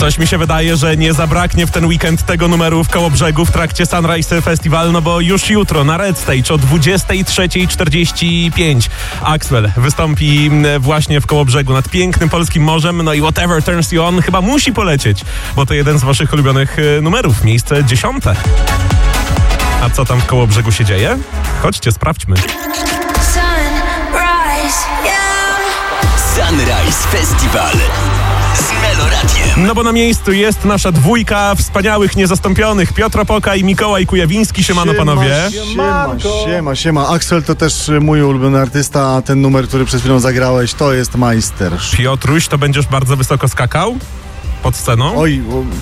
Coś mi się wydaje, że nie zabraknie w ten weekend tego numeru w Kołobrzegu w trakcie Sunrise Festival, no bo już jutro na Red Stage o 23:45 Axwell wystąpi właśnie w Kołobrzegu nad pięknym polskim morzem, no i Whatever Turns You On chyba musi polecieć, bo to jeden z waszych ulubionych numerów, miejsce 10. A co tam w Kołobrzegu się dzieje? Chodźcie, sprawdźmy. Sunrise Festival z Meloradiem. No bo na miejscu jest nasza dwójka wspaniałych, niezastąpionych. Piotr Opoka i Mikołaj Kujawiński. Siemano, panowie. Siema. Axwell to też mój ulubiony artysta, a ten numer, który przed chwilą zagrałeś, to jest majster. Piotruś, to będziesz bardzo wysoko skakał pod sceną? Oj,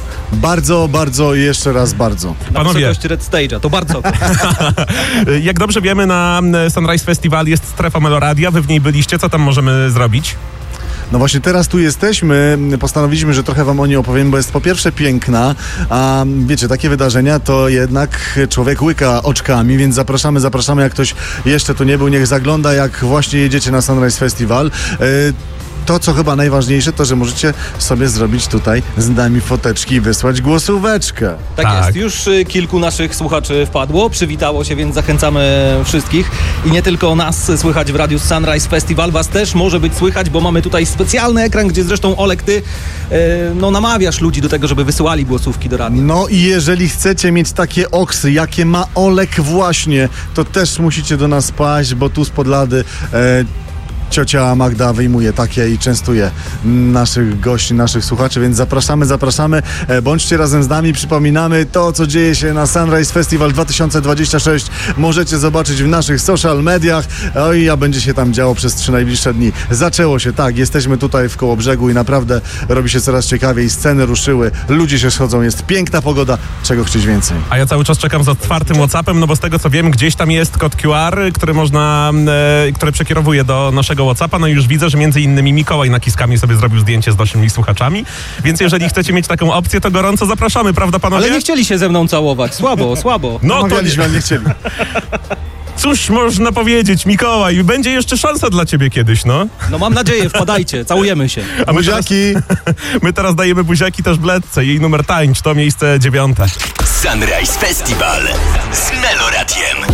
bardzo i jeszcze raz bardzo. Panowie. Na wysokość Red Stage'a, to bardzo. Jak dobrze wiemy, na Sunrise Festival jest strefa Meloradia. Wy w niej byliście. Co tam możemy zrobić? No właśnie teraz tu jesteśmy, postanowiliśmy, że trochę wam o niej opowiem, bo jest po pierwsze piękna, a wiecie, takie wydarzenia to jednak człowiek łyka oczkami, więc zapraszamy, jak ktoś jeszcze tu nie był, niech zagląda, jak właśnie jedziecie na Sunrise Festival. To, co chyba najważniejsze, to, że możecie sobie zrobić tutaj z nami foteczki i wysłać głosóweczkę. Tak jest, już kilku naszych słuchaczy wpadło, przywitało się, więc zachęcamy wszystkich. I nie tylko nas słychać w radiu Sunrise Festival, was też może być słychać, bo mamy tutaj specjalny ekran, gdzie zresztą Olek, ty namawiasz ludzi do tego, żeby wysyłali głosówki do radia. No i jeżeli chcecie mieć takie oksy, jakie ma Olek właśnie, to też musicie do nas paść, bo tu spod lady ciocia Magda wyjmuje takie i częstuje naszych gości, naszych słuchaczy, więc zapraszamy. Bądźcie razem z nami, przypominamy to, co dzieje się na Sunrise Festival 2026. Możecie zobaczyć w naszych social mediach. Oj, a będzie się tam działo przez 3 najbliższe dni. Zaczęło się, tak, jesteśmy tutaj w Kołobrzegu i naprawdę robi się coraz ciekawiej. Sceny ruszyły, ludzie się schodzą, jest piękna pogoda. Czego chcieć więcej? A ja cały czas czekam z otwartym WhatsAppem, no bo z tego co wiem, gdzieś tam jest kod QR, który przekierowuje do naszego WhatsAppa, no i już widzę, że między innymi Mikołaj naciskami sobie zrobił zdjęcie z naszymi słuchaczami, więc jeżeli chcecie mieć taką opcję, to gorąco zapraszamy, prawda panowie? Ale nie chcieli się ze mną całować, słabo. No to ale nie chcieli. cóż można powiedzieć, Mikołaj, będzie jeszcze szansa dla ciebie kiedyś, no. No mam nadzieję, wpadajcie, całujemy się. A Buziaki! My teraz dajemy buziaki też Bledce, jej numer tańcz, to miejsce 9. Sunrise Festival z Meloradiem.